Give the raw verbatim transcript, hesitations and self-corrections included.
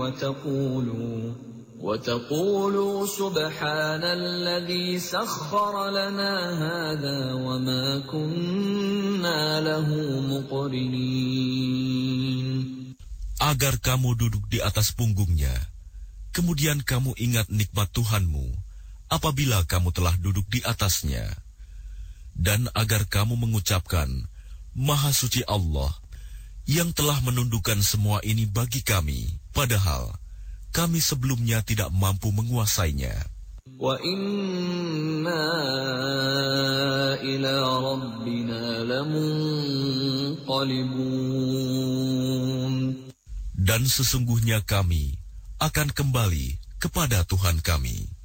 وتقولوا وتقولوا سبحان الذي سخر لنا هذا وما كنا له مقرنين. Agar kamu duduk di atas punggungnya, kemudian kamu ingat nikmat Tuhanmu apabila kamu telah duduk di atasnya, dan agar kamu mengucapkan, Maha Suci Allah, yang telah menundukkan semua ini bagi kami, padahal kami sebelumnya tidak mampu menguasainya. Wa inna ila rabbina lamunqalibun. Dan sesungguhnya kami akan kembali kepada Tuhan kami.